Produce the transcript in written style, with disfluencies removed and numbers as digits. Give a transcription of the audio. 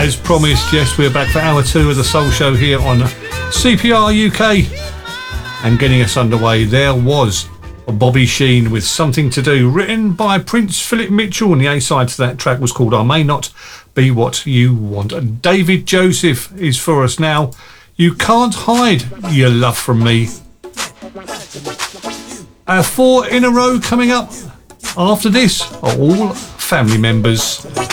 As promised, yes, we're back for hour 2 of the Soul Show here on CPR UK. And getting us underway, there was Bobby Sheen with Something to Do, written by Prince Philip Mitchell, and the A-side to that track was called I May Not Be What You Want. And David Joseph is for us now. You Can't Hide Your Love From Me. 4 in a row coming up after this are all family members.